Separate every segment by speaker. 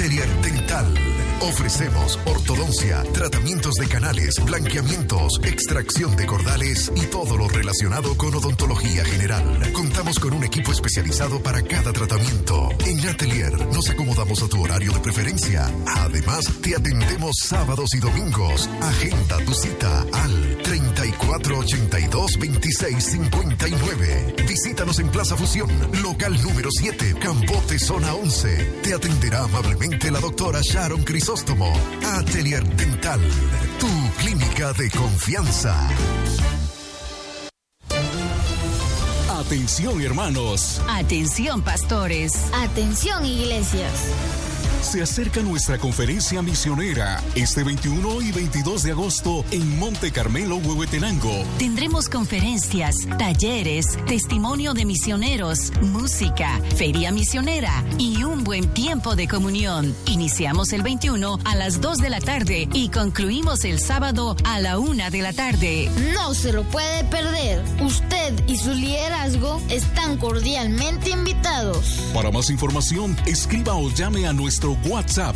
Speaker 1: Atelier Dental. Ofrecemos ortodoncia, tratamientos de canales, blanqueamientos, extracción de cordales y todo lo relacionado con odontología general. Contamos con un equipo especializado para cada tratamiento. En Atelier nos acomodamos a tu horario de preferencia. Además, te atendemos sábados y domingos. Agenda tu cita al 3482-2659. Visítanos en Plaza Fusión, local número 7, Cambote, zona 11. Te atenderá amablemente la doctora Sharon Crisóstomo. Atelier Dental, tu clínica de confianza.
Speaker 2: Atención, hermanos.
Speaker 3: Atención, pastores.
Speaker 4: Atención, iglesias.
Speaker 2: Se acerca nuestra conferencia misionera este 21 y 22 de agosto en Monte Carmelo, Huehuetenango.
Speaker 3: Tendremos conferencias, talleres, testimonio de misioneros, música, feria misionera y un buen tiempo de comunión. Iniciamos el 21 a las 2 de la tarde y concluimos el sábado a la 1 de la tarde.
Speaker 4: No se lo puede perder. Usted y su liderazgo están cordialmente invitados.
Speaker 2: Para más información, escriba o llame a nuestro WhatsApp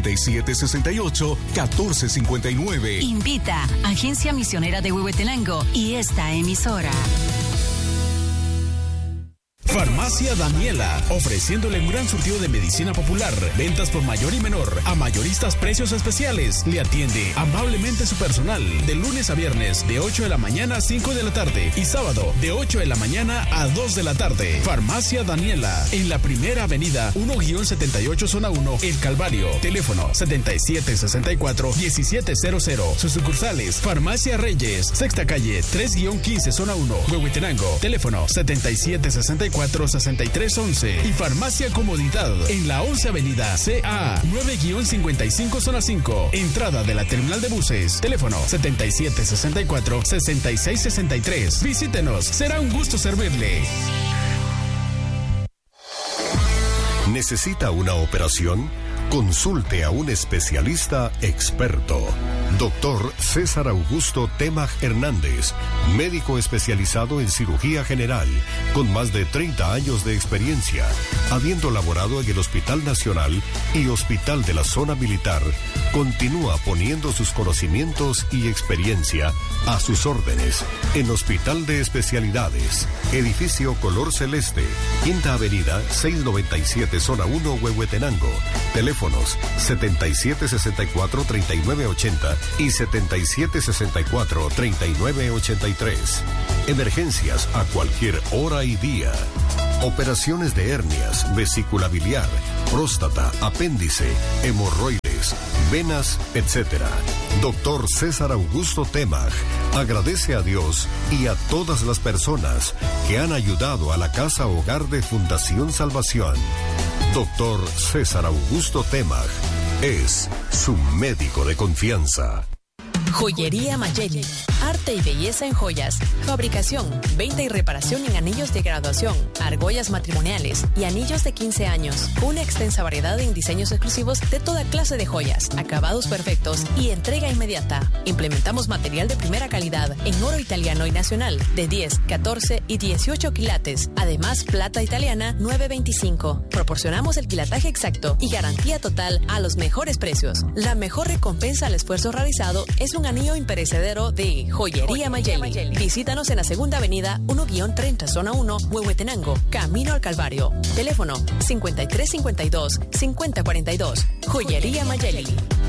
Speaker 2: 7768-1459.
Speaker 3: Invita Agencia Misionera de Huehuetenango y esta emisora.
Speaker 5: Farmacia Daniela, ofreciéndole un gran surtido de medicina popular, ventas por mayor y menor, a mayoristas precios especiales. Le atiende amablemente su personal, de lunes a viernes, de 8 de la mañana a 5 de la tarde, y sábado, de 8 de la mañana a 2 de la tarde. Farmacia Daniela, en la Primera Avenida, 1-78 Zona 1, El Calvario. Teléfono 7764-1700. Sus sucursales, Farmacia Reyes, Sexta Calle, 3-15 Zona 1, Huehuetenango. Teléfono 7764-6311. Y Farmacia Comodidad en la 11 Avenida CA 9-55 Zona 5, entrada de la terminal de buses. Teléfono 7764-6663. Visítenos, será un gusto servirle.
Speaker 1: ¿Necesita una operación? Consulte a un especialista experto. Doctor César Augusto Temaj Hernández, médico especializado en cirugía general, con más de 30 años de experiencia, habiendo laborado en el Hospital Nacional y Hospital de la Zona Militar, continúa poniendo sus conocimientos y experiencia a sus órdenes en Hospital de Especialidades, edificio color celeste, Quinta Avenida, 697 Zona 1, Huehuetenango. Teléfonos 7764-3980 y 7764-3983. Emergencias a cualquier hora y día. Operaciones de hernias, vesícula biliar, próstata, apéndice, hemorroides, venas, etc. Doctor César Augusto Temaj agradece a Dios y a todas las personas que han ayudado a la Casa Hogar de Fundación Salvación. Doctor César Augusto Temaj es su médico de confianza.
Speaker 6: Joyería Mayeli, arte y belleza en joyas, fabricación, venta y reparación en anillos de graduación, argollas matrimoniales y anillos de 15 años. Una extensa variedad en diseños exclusivos de toda clase de joyas, acabados perfectos y entrega inmediata. Implementamos material de primera calidad en oro italiano y nacional de 10, 14 y 18 quilates. Además, plata italiana 925. Proporcionamos el quilataje exacto y garantía total a los mejores precios. La mejor recompensa al esfuerzo realizado es un anillo imperecedero de Joyería Mayeli. Visítanos en la Segunda Avenida 1-30 Zona 1, Huehuetenango, Camino al Calvario. Teléfono 5352-5042. Joyería Mayeli.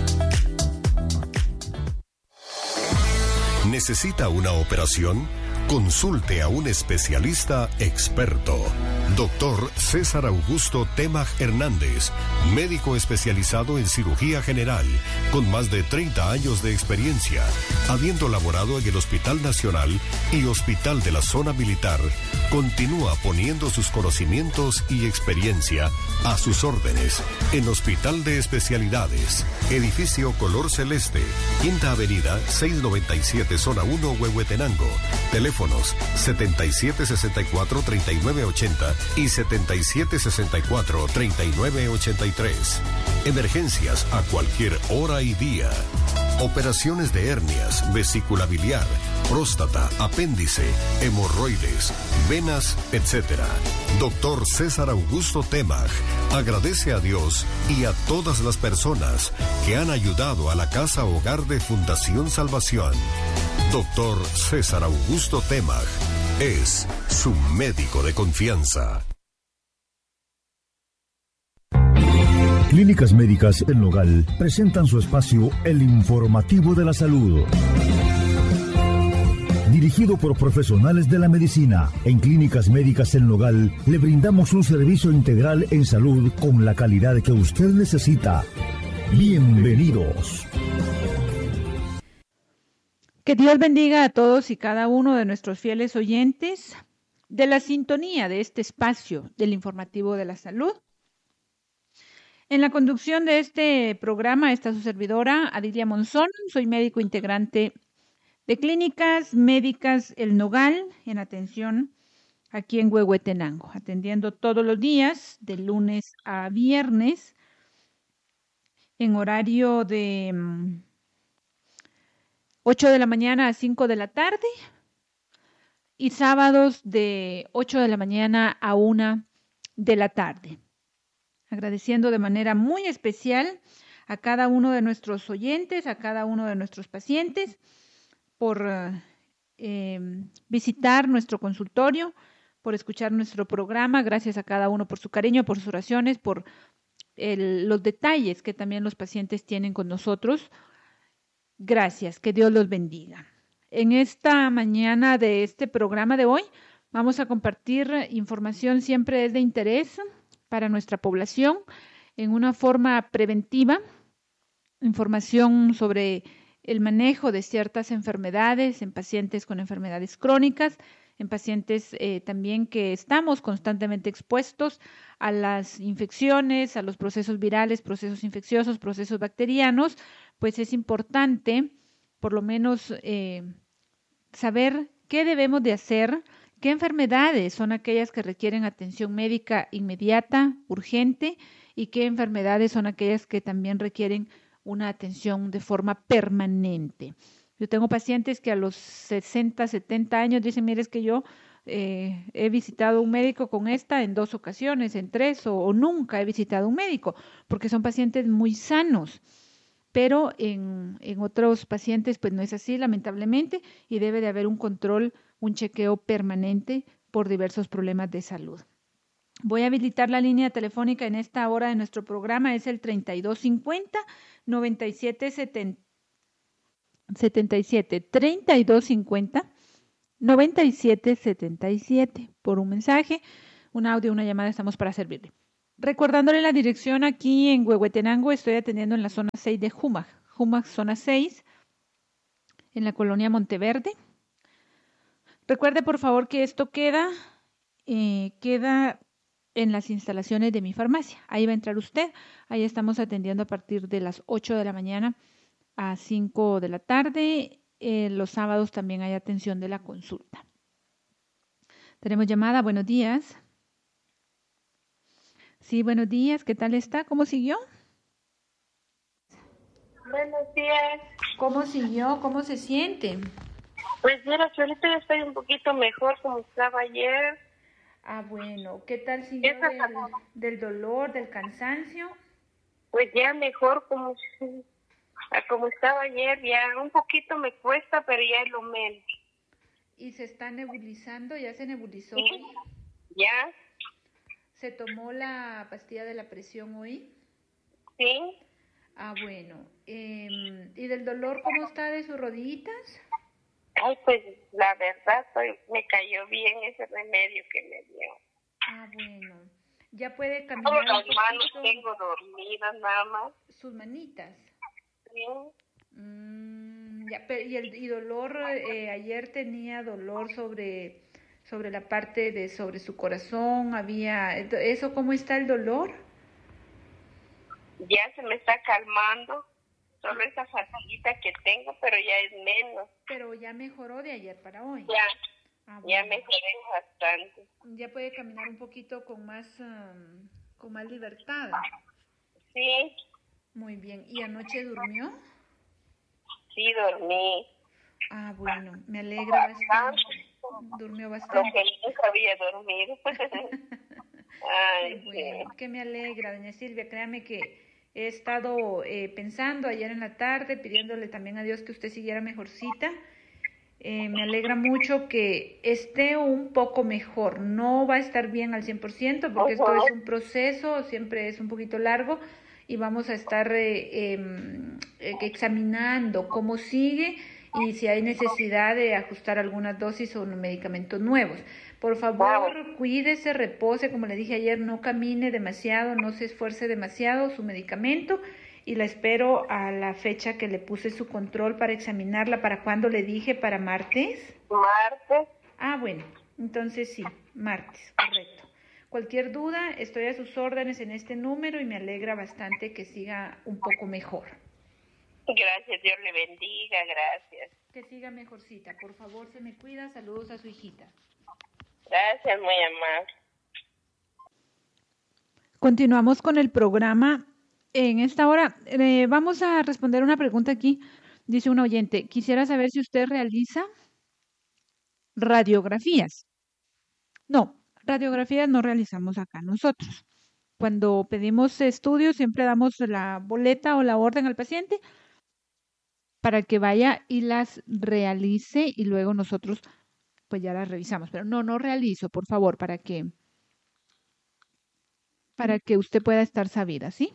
Speaker 1: ¿Necesita una operación? Consulte a un especialista experto. Doctor César Augusto Temaj Hernández, médico especializado en cirugía general, con más de 30 años de experiencia, habiendo laborado en el Hospital Nacional y Hospital de la Zona Militar, continúa poniendo sus conocimientos y experiencia a sus órdenes en Hospital de Especialidades, edificio color celeste, Quinta Avenida, 697 Zona 1, Huehuetenango. Teléfonos 7764-3980 y 7764-3983. Emergencias a cualquier hora y día. Operaciones de hernias, vesícula biliar, próstata, apéndice, hemorroides, venas, etc. Dr. César Augusto Temach agradece a Dios y a todas las personas que han ayudado a la Casa Hogar de Fundación Salvación. Dr. César Augusto Temach es su médico de confianza.
Speaker 7: Clínicas Médicas El Nogal presentan su espacio El Informativo de la Salud. Dirigido por profesionales de la medicina, en Clínicas Médicas El Nogal le brindamos un servicio integral en salud con la calidad que usted necesita. Bienvenidos.
Speaker 8: Que Dios bendiga a todos y cada uno de nuestros fieles oyentes de la sintonía de este espacio del Informativo de la Salud. En la conducción de este programa está su servidora, Adilia Monzón. Soy médico integrante de Clínicas Médicas El Nogal en atención aquí en Huehuetenango, atendiendo todos los días de lunes a viernes en horario de 8 de la mañana a 5 de la tarde y sábados de 8 de la mañana a 1 de la tarde. Agradeciendo de manera muy especial a cada uno de nuestros oyentes, a cada uno de nuestros pacientes por visitar nuestro consultorio, por escuchar nuestro programa. Gracias a cada uno por su cariño, por sus oraciones, por los detalles que también los pacientes tienen con nosotros. Gracias, que Dios los bendiga. En esta mañana de este programa de hoy vamos a compartir información siempre es de interés para nuestra población en una forma preventiva, información sobre el manejo de ciertas enfermedades en pacientes con enfermedades crónicas, en pacientes también que estamos constantemente expuestos a las infecciones, a los procesos virales, procesos infecciosos, procesos bacterianos, pues es importante por lo menos saber qué debemos de hacer. ¿Qué enfermedades son aquellas que requieren atención médica inmediata, urgente, y qué enfermedades son aquellas que también requieren una atención de forma permanente? Yo tengo pacientes que a los 60, 70 años dicen, mire, es que yo he visitado un médico con esta en 2 ocasiones, en 3, o nunca he visitado un médico, porque son pacientes muy sanos. Pero en otros pacientes pues no es así, lamentablemente, y debe de haber un control, un chequeo permanente por diversos problemas de salud. Voy a habilitar la línea telefónica en esta hora de nuestro programa, es el 3250-9777, 3250-9777, por un mensaje, un audio, una llamada, estamos para servirle. Recordándole la dirección aquí en Huehuetenango, estoy atendiendo en la zona 6 de Jumac, zona 6, en la colonia Monteverde. Recuerde, por favor, que esto queda en las instalaciones de mi farmacia. Ahí va a entrar usted. Ahí estamos atendiendo a partir de las 8 de la mañana a 5 de la tarde. Los sábados también hay atención de la consulta. Tenemos llamada. Buenos días. Sí, buenos días. ¿Qué tal está? ¿Cómo siguió?
Speaker 9: Buenos días.
Speaker 8: ¿Cómo siguió? ¿Cómo se siente?
Speaker 9: Pues mira, yo ahorita ya estoy un poquito mejor como estaba ayer.
Speaker 8: Ah, bueno. ¿Qué tal siguió del dolor, del cansancio?
Speaker 9: Pues ya mejor como estaba ayer. Ya un poquito me cuesta, pero ya es lo menos.
Speaker 8: ¿Y se está nebulizando? ¿Ya se nebulizó?
Speaker 9: Sí, ya.
Speaker 8: ¿Se tomó la pastilla de la presión hoy?
Speaker 9: Sí.
Speaker 8: Ah, bueno. ¿Y del dolor cómo está de sus rodillitas?
Speaker 9: Ay, pues la verdad me cayó bien ese remedio que me dio.
Speaker 8: Ah, bueno. ¿Ya puede caminar
Speaker 9: Todas las manos tengo dormidas nada más.
Speaker 8: ¿Sus manitas?
Speaker 9: Sí.
Speaker 8: Ya, ¿y dolor? Ayer tenía dolor sobre la parte sobre su corazón. ¿Eso cómo está el dolor?
Speaker 9: Ya se me está calmando. Solo esa fatiguita que tengo, pero ya es menos.
Speaker 8: Pero ya mejoró de ayer para hoy.
Speaker 9: Ya,
Speaker 8: bueno.
Speaker 9: Ya mejoré bastante.
Speaker 8: Ya puede caminar un poquito con más libertad.
Speaker 9: Sí.
Speaker 8: Muy bien. ¿Y anoche durmió?
Speaker 9: Sí, dormí.
Speaker 8: Ah, bueno, me alegra bastante. Durmió bastante.
Speaker 9: Lo que nunca había dormido. Ay,
Speaker 8: Bueno, que me alegra, doña Silvia. Créame que he estado pensando ayer en la tarde, pidiéndole también a Dios que usted siguiera mejorcita. Me alegra mucho que esté un poco mejor. No va a estar bien al 100% porque esto es un proceso, siempre es un poquito largo y vamos a estar examinando cómo sigue y si hay necesidad de ajustar algunas dosis o medicamentos nuevos. Por favor, cuídese, repose, como le dije ayer, no camine demasiado, no se esfuerce demasiado su medicamento y la espero a la fecha que le puse su control para examinarla. ¿Para cuándo le dije? ¿Para martes?
Speaker 9: Martes.
Speaker 8: Ah, bueno, entonces sí, martes, correcto. Cualquier duda, estoy a sus órdenes en este número y me alegra bastante que siga un poco mejor.
Speaker 9: Gracias, Dios le bendiga, gracias.
Speaker 8: Que siga mejorcita, por favor, se me cuida. Saludos a su hijita.
Speaker 9: Gracias, muy amable.
Speaker 8: Continuamos con el programa. En esta hora vamos a responder una pregunta aquí. Dice un oyente, quisiera saber si usted realiza radiografías. No, radiografías no realizamos acá nosotros. Cuando pedimos estudios siempre damos la boleta o la orden al paciente para que vaya y las realice y luego nosotros pues ya las revisamos. Pero no realizo, por favor, para que usted pueda estar sabida, ¿sí?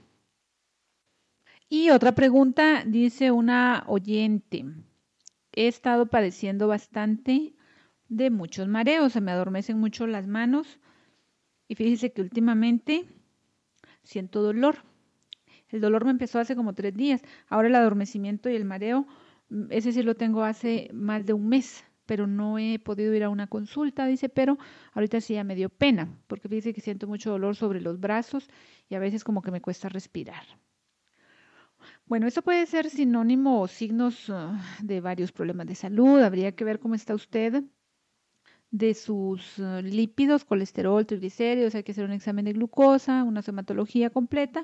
Speaker 8: Y otra pregunta, dice una oyente, he estado padeciendo bastante de muchos mareos, se me adormecen mucho las manos y fíjese que últimamente siento dolor. El dolor me empezó hace como 3 días, ahora el adormecimiento y el mareo, ese sí lo tengo hace más de un mes, pero no he podido ir a una consulta, dice, pero ahorita sí ya me dio pena, porque fíjese que siento mucho dolor sobre los brazos y a veces como que me cuesta respirar. Bueno, eso puede ser sinónimo o signos de varios problemas de salud. Habría que ver cómo está usted de sus lípidos, colesterol, triglicéridos. Hay que hacer un examen de glucosa, una hematología completa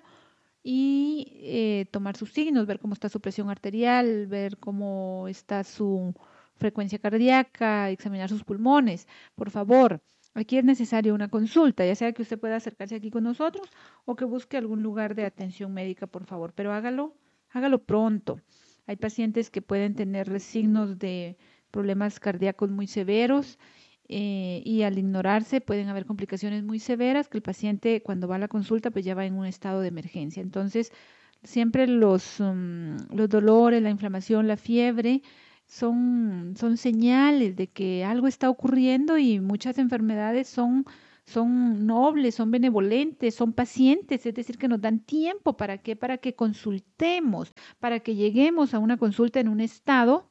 Speaker 8: y tomar sus signos, ver cómo está su presión arterial, ver cómo está su frecuencia cardíaca, examinar sus pulmones. Por favor, aquí es necesaria una consulta, ya sea que usted pueda acercarse aquí con nosotros o que busque algún lugar de atención médica, por favor, pero hágalo pronto. Hay pacientes que pueden tener signos de problemas cardíacos muy severos y al ignorarse pueden haber complicaciones muy severas que el paciente cuando va a la consulta pues ya va en un estado de emergencia. Entonces, siempre los dolores, la inflamación, la fiebre son señales de que algo está ocurriendo y muchas enfermedades son nobles, son benevolentes, son pacientes, es decir, que nos dan tiempo. ¿Para qué? Para que consultemos, para que lleguemos a una consulta en un estado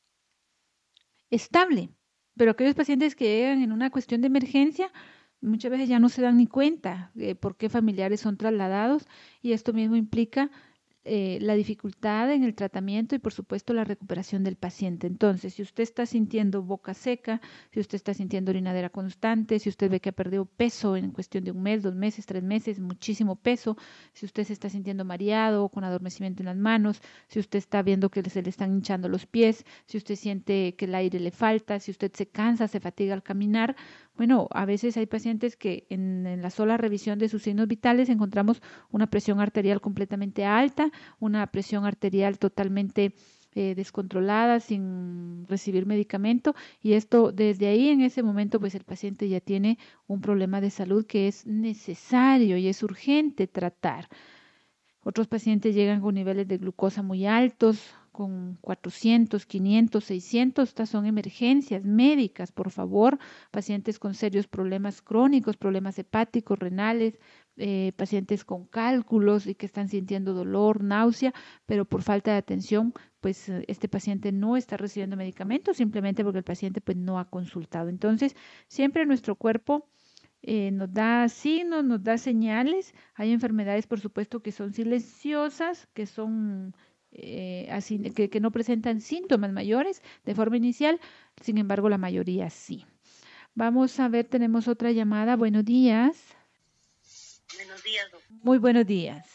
Speaker 8: estable. Pero aquellos pacientes que llegan en una cuestión de emergencia, muchas veces ya no se dan ni cuenta por qué familiares son trasladados y esto mismo implica la dificultad en el tratamiento y por supuesto la recuperación del paciente. Entonces, si usted está sintiendo boca seca, si usted está sintiendo orinadera constante, si usted ve que ha perdido peso en cuestión de 1 mes, 2 meses, 3 meses, muchísimo peso, si usted se está sintiendo mareado, con adormecimiento en las manos, si usted está viendo que se le están hinchando los pies, si usted siente que el aire le falta, si usted se cansa, se fatiga al caminar, bueno, a veces hay pacientes que en la sola revisión de sus signos vitales encontramos una presión arterial completamente alta, una presión arterial totalmente descontrolada, sin recibir medicamento, y esto desde ahí en ese momento pues el paciente ya tiene un problema de salud que es necesario y es urgente tratar. Otros pacientes llegan con niveles de glucosa muy altos, con 400, 500, 600, estas son emergencias médicas, por favor, pacientes con serios problemas crónicos, problemas hepáticos, renales, pacientes con cálculos y que están sintiendo dolor, náusea, pero por falta de atención, pues este paciente no está recibiendo medicamentos simplemente porque el paciente pues no ha consultado. Entonces, siempre nuestro cuerpo nos da signos, nos da señales. Hay enfermedades, por supuesto, que son silenciosas, que son así, que no presentan síntomas mayores de forma inicial, sin embargo, la mayoría sí. Vamos a ver, tenemos otra llamada. Buenos días.
Speaker 9: Buenos días, doctor.
Speaker 8: Muy buenos días.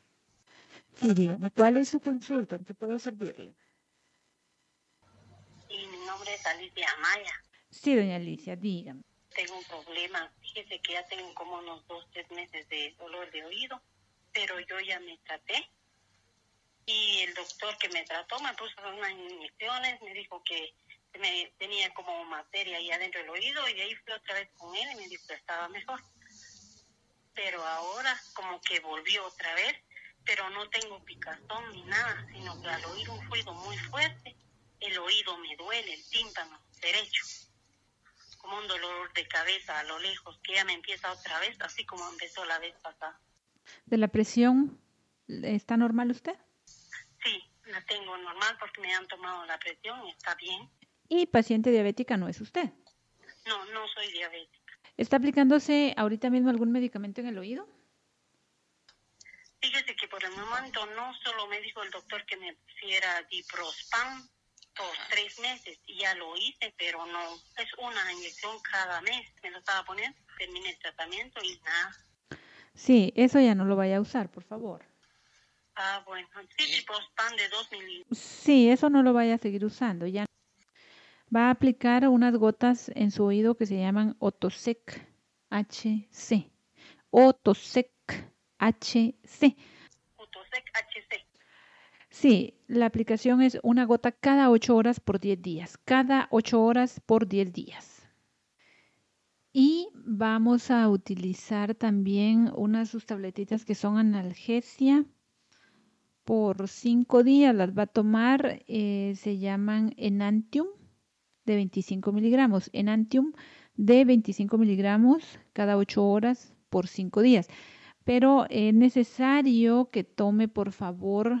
Speaker 8: Sí, ¿cuál es su consulta? ¿Te puedo servirle?
Speaker 9: Sí, mi nombre es Alicia Amaya.
Speaker 8: Sí, doña Alicia, dígame.
Speaker 9: Tengo un problema
Speaker 10: Fíjese que ya tengo como unos 2-3 meses de dolor de oído, pero yo ya me traté. Y el doctor que me trató me puso unas inyecciones, me dijo que me tenía como materia ahí adentro del oído, y ahí fui otra vez con él y me dijo que estaba mejor. Pero ahora como que volvió otra vez, pero no tengo picazón ni nada, sino que al oír un ruido muy fuerte, el oído me duele, el tímpano derecho, como un dolor de cabeza a lo lejos, que ya me empieza otra vez, así como empezó la vez pasada.
Speaker 8: ¿De la presión está normal usted?
Speaker 10: Sí, la tengo normal porque me han tomado la presión y está bien.
Speaker 8: ¿Y paciente diabética no es usted?
Speaker 10: No, no soy diabética.
Speaker 8: ¿Está aplicándose ahorita mismo algún medicamento en el oído?
Speaker 10: Fíjese que por el momento no, solo me dijo el doctor que me pusiera diprospan por 3 meses y ya lo hice, pero no, es una inyección cada mes, me lo estaba poniendo, terminé el tratamiento y nada.
Speaker 8: Sí, eso ya no lo vaya a usar, por favor.
Speaker 10: Ah, bueno, sí, diprospan de 2 mililitros.
Speaker 8: Sí, eso no lo vaya a seguir usando, ya. Va a aplicar unas gotas en su oído que se llaman Otosec HC. Otosec HC.
Speaker 10: Otosec HC.
Speaker 8: Sí, la aplicación es una gota cada 8 horas por 10 días. Cada 8 horas por 10 días. Y vamos a utilizar también unas sus tabletitas que son analgesia. Por 5 días las va a tomar, se llaman Enantium de 25 miligramos. Enantium de 25 miligramos cada 8 horas por 5 días. Pero es necesario que tome, por favor,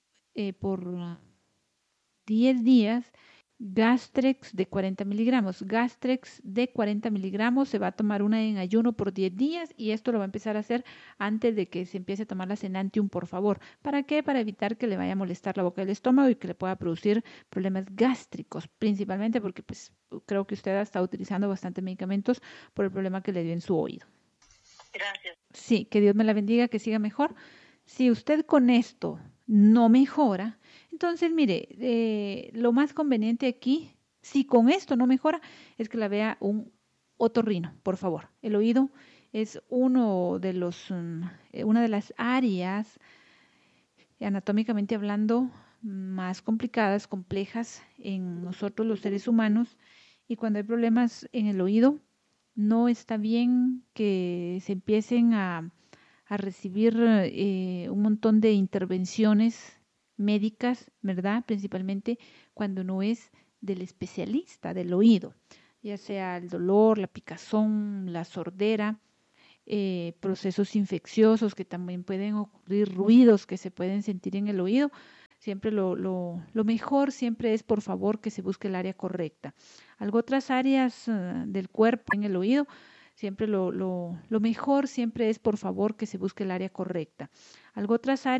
Speaker 8: por 10 días, Gastrex de 40 miligramos. Gastrex de 40 miligramos se va a tomar una en ayuno por 10 días y esto lo va a empezar a hacer antes de que se empiece a tomar la Enantium, por favor. ¿Para qué? Para evitar que le vaya a molestar la boca del estómago y que le pueda producir problemas gástricos, principalmente porque pues creo que usted está utilizando bastante medicamentos por el problema que le dio en su oído.
Speaker 10: Gracias.
Speaker 8: Sí, que Dios me la bendiga, que siga mejor. Si usted con esto no mejora, entonces mire, lo más conveniente aquí, si con esto no mejora, es que la vea un otorrino, por favor. El oído es una de las áreas, anatómicamente hablando, más complicadas, complejas en nosotros los seres humanos, y cuando hay problemas en el oído, no está bien que se empiecen a recibir un montón de intervenciones médicas, ¿verdad? Principalmente cuando no es del especialista del oído, ya sea el dolor, la picazón, la sordera, procesos infecciosos que también pueden ocurrir, ruidos que se pueden sentir en el oído. Siempre lo mejor siempre es, por favor, que se busque el área correcta. Algo otras áreas del cuerpo en el oído, siempre lo mejor siempre es, por favor, que se busque el área correcta. Algo otras áreas